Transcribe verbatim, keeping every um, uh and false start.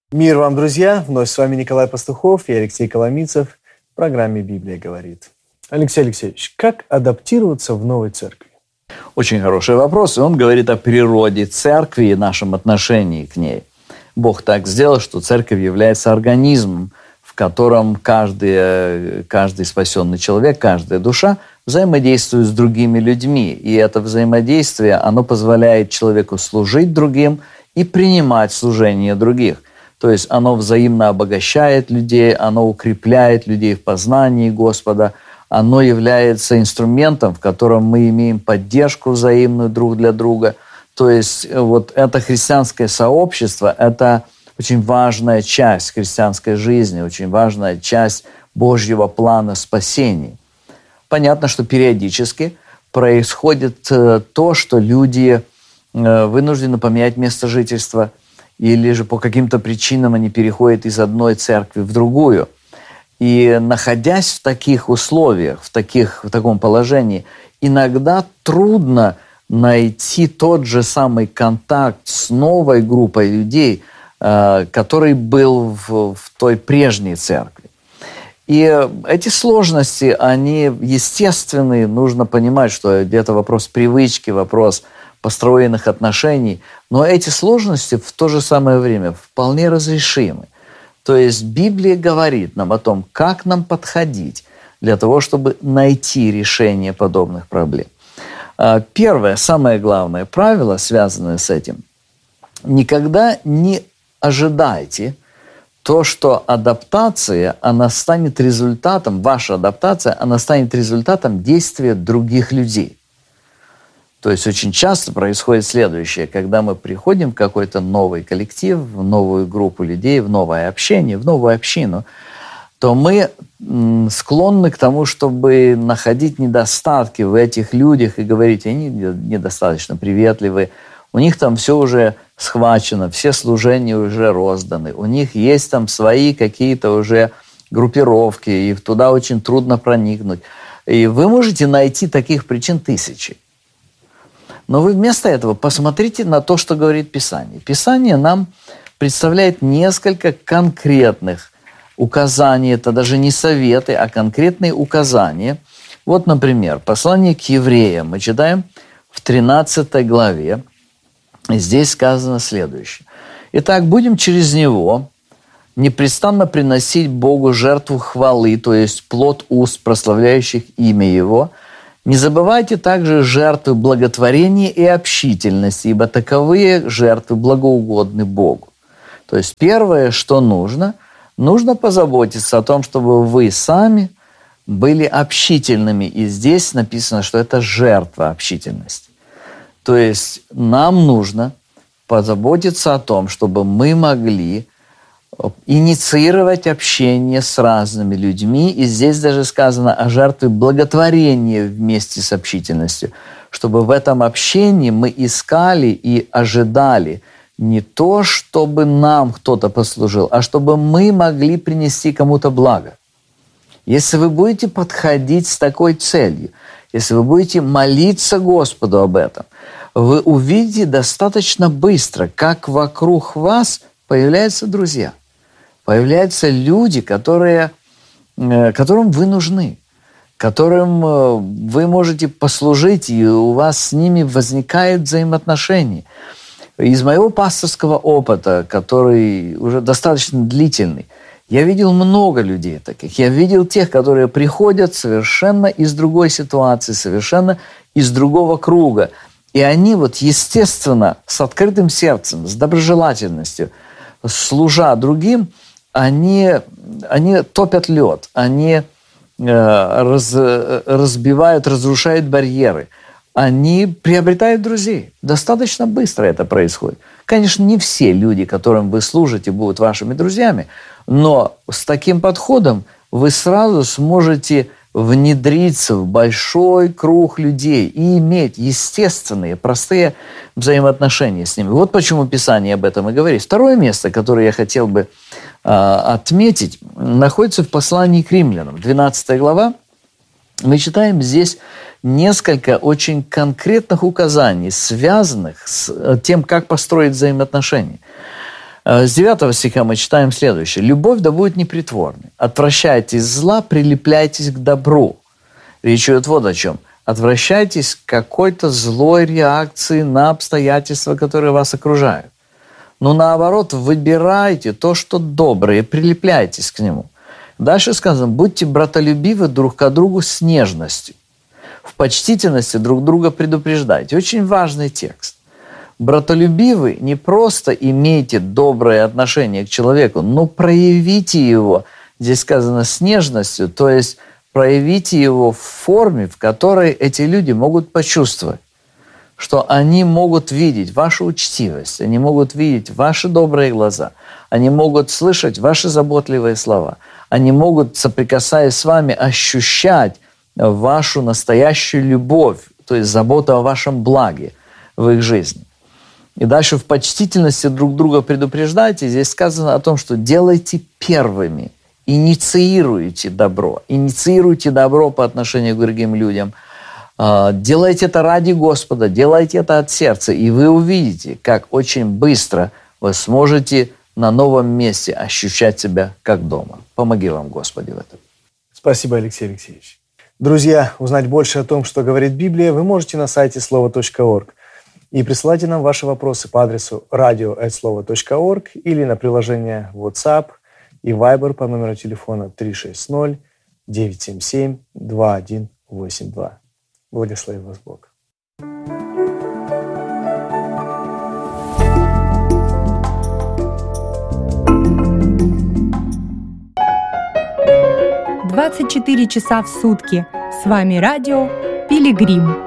Мир вам, друзья! Вновь с вами Николай Пастухов и Алексей Коломийцев в программе «Библия говорит». Алексей Алексеевич, как адаптироваться в новой церкви? Очень хороший вопрос, и он говорит о природе церкви и нашем отношении к ней. Бог так сделал, что церковь является организмом, в котором каждый, каждый спасенный человек, каждая душа взаимодействует с другими людьми. И это взаимодействие, оно позволяет человеку служить другим и принимать служение других. То есть оно взаимно обогащает людей, оно укрепляет людей в познании Господа, оно является инструментом, в котором мы имеем поддержку взаимную друг для друга. То есть вот это христианское сообщество – это очень важная часть христианской жизни, очень важная часть Божьего плана спасения. Понятно, что периодически происходит то, что люди вынуждены поменять место жительства, или же по каким-то причинам они переходят из одной церкви в другую. И находясь в таких условиях, в, таких, в таком положении, иногда трудно найти тот же самый контакт с новой группой людей, который был в, в той прежней церкви. И эти сложности, они естественные. Нужно понимать, что где-то вопрос привычки, вопрос построенных отношений, но эти сложности в то же самое время вполне разрешимы. То есть Библия говорит нам о том, как нам подходить для того, чтобы найти решение подобных проблем. Первое, самое главное правило, связанное с этим: никогда не ожидайте то, что адаптация, она станет результатом, ваша адаптация, она станет результатом действия других людей. То есть очень часто происходит следующее: когда мы приходим в какой-то новый коллектив, в новую группу людей, в новое общение, в новую общину, то мы склонны к тому, чтобы находить недостатки в этих людях и говорить: они недостаточно приветливы, у них там все уже схвачено, все служения уже розданы, у них есть там свои какие-то уже группировки, и туда очень трудно проникнуть. И вы можете найти таких причин тысячи. Но вы вместо этого посмотрите на то, что говорит Писание. Писание нам представляет несколько конкретных указаний. Это даже не советы, а конкретные указания. Вот, например, послание к евреям мы читаем в тринадцатой главе. Здесь сказано следующее: «Итак, будем через него непрестанно приносить Богу жертву хвалы, то есть плод уст, прославляющих имя Его. Не забывайте также жертвы благотворения и общительности, ибо таковые жертвы благоугодны Богу». То есть первое, что нужно, нужно позаботиться о том, чтобы вы сами были общительными. И здесь написано, что это жертва общительности. То есть нам нужно позаботиться о том, чтобы мы могли инициировать общение с разными людьми. И здесь даже сказано о жертве благотворения вместе с общительностью, чтобы в этом общении мы искали и ожидали не то, чтобы нам кто-то послужил, а чтобы мы могли принести кому-то благо. Если вы будете подходить с такой целью, если вы будете молиться Господу об этом, вы увидите достаточно быстро, как вокруг вас появляются друзья, появляются люди, которые, которым вы нужны, которым вы можете послужить, и у вас с ними возникают взаимоотношения. Из моего пасторского опыта, который уже достаточно длительный, я видел много людей таких. Я видел тех, которые приходят совершенно из другой ситуации, совершенно из другого круга. И они вот естественно, с открытым сердцем, с доброжелательностью, служа другим, они, они топят лед, они э, раз, разбивают, разрушают барьеры. Они приобретают друзей. Достаточно быстро это происходит. Конечно, не все люди, которым вы служите, будут вашими друзьями, но с таким подходом вы сразу сможете внедриться в большой круг людей и иметь естественные, простые взаимоотношения с ними. Вот почему Писание об этом и говорит. Второе место, которое я хотел бы э, отметить, находится в послании к римлянам, двенадцатая глава. Мы читаем здесь несколько очень конкретных указаний, связанных с тем, как построить взаимоотношения. С девятого стиха мы читаем следующее. «Любовь да будет непритворной. Отвращайтесь зла, прилепляйтесь к добру». Речь идет вот о чем. Отвращайтесь к какой-то злой реакции на обстоятельства, которые вас окружают. Но наоборот, выбирайте то, что доброе, прилепляйтесь к нему. Дальше сказано, будьте братолюбивы друг к другу с нежностью. В почтительности друг друга предупреждайте. Очень важный текст. Братолюбивы не просто имейте доброе отношение к человеку, но проявите его, здесь сказано, с нежностью, то есть проявите его в форме, в которой эти люди могут почувствовать, что они могут видеть вашу учтивость, они могут видеть ваши добрые глаза, они могут слышать ваши заботливые слова, они могут, соприкасаясь с вами, ощущать вашу настоящую любовь, то есть заботу о вашем благе в их жизни. И дальше в почтительности друг друга предупреждайте. Здесь сказано о том, что делайте первыми, инициируйте добро, инициируйте добро по отношению к другим людям. Делайте это ради Господа, делайте это от сердца, и вы увидите, как очень быстро вы сможете на новом месте ощущать себя как дома. Помоги вам, Господи, в этом. Спасибо, Алексей Алексеевич. Друзья, узнать больше о том, что говорит Библия, вы можете на сайте слово точка орг. И присылайте нам ваши вопросы по адресу радио эт слова точка орг или на приложение WhatsApp и Viber по номеру телефона три шесть ноль девять семь семь два один восемь два. Благослови вас Бог. двадцать четыре часа в сутки. С вами радио «Пилигрим».